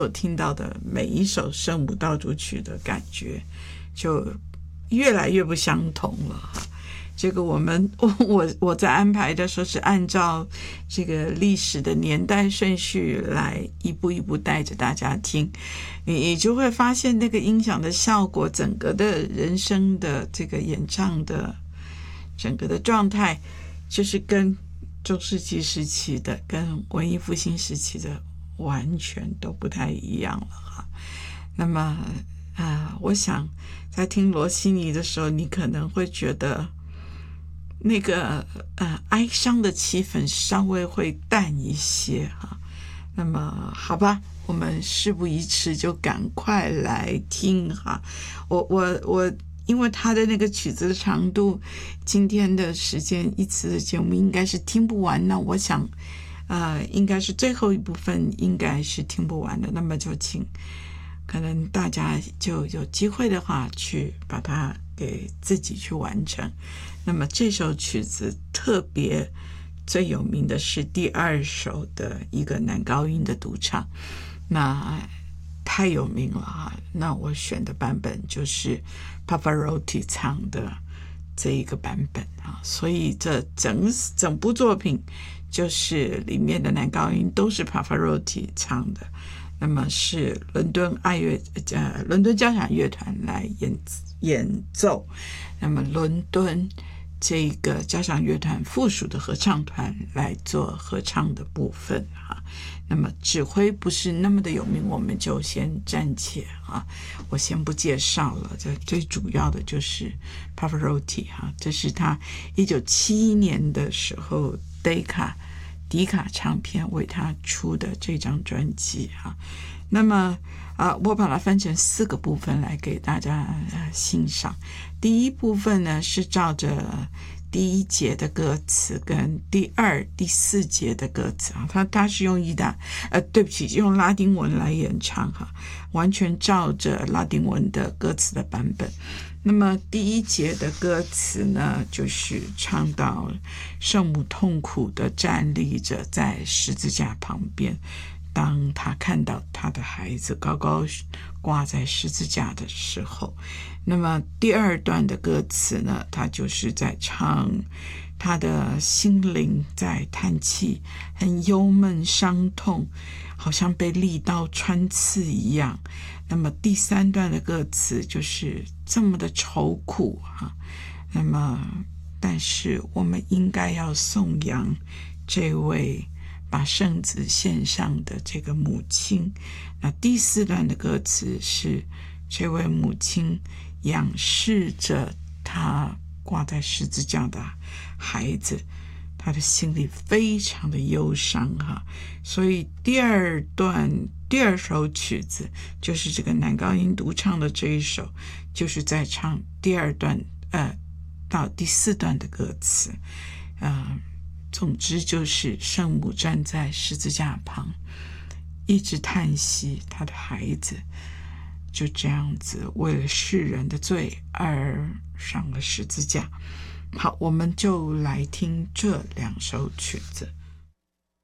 所听到的每一首圣母道主曲的感觉就越来越不相同了。这个我在安排的时候是按照这个历史的年代顺序来一步一步带着大家听，你就会发现那个音响的效果，整个的人声的这个演唱的整个的状态，就是跟中世纪时期的跟文艺复兴时期的完全都不太一样了哈。那么我想在听罗西尼的时候，你可能会觉得那个哀伤的气氛稍微会淡一些哈。那么好吧，我们事不宜迟，就赶快来听哈。我因为他的那个曲子的长度，今天的时间一次的节目应该是听不完，那我想应该是最后一部分应该是听不完的，那么就请可能大家就有机会的话去把它给自己去完成。那么这首曲子特别最有名的是第二首的一个男高音的独唱，那太有名了哈。那我选的版本就是 Pavarotti 唱的这一个版本啊，所以这整部作品就是里面的男高音都是 Pavarotti 唱的。那么是伦敦交响乐团来演奏，那么伦敦这个交响乐团附属的合唱团来做合唱的部分哈。那么指挥不是那么的有名，我们就先暂且我先不介绍了。这最主要的就是 Pavarotti 哈，这是他1971年的时候迪卡唱片为他出的这张专辑哈。那么我把它分成4个部分来给大家欣赏。第一部分呢是照着第1节的歌词跟第2、第4节的歌词啊，它是用用拉丁文来演唱哈，完全照着拉丁文的歌词的版本。那么第1节的歌词呢，就是唱到圣母痛苦的站立着在十字架旁边，当他看到他的孩子高高挂在十字架的时候。那么第2段的歌词呢，他就是在唱他的心灵在叹气，很忧闷伤痛，好像被利刀穿刺一样。那么第3段的歌词就是这么的愁苦哈。那么但是我们应该要颂扬这位把圣子献上的这个母亲。那第4段的歌词是这位母亲仰视着他挂在十字架的孩子，他的心里非常的忧伤哈。所以第二首曲子就是这个男高音独唱的这一首，就是在唱第2段到第4段的歌词。总之就是圣母站在十字架旁，一直叹息他的孩子就这样子为了世人的罪而上了十字架。好，我们就来听这2首曲子。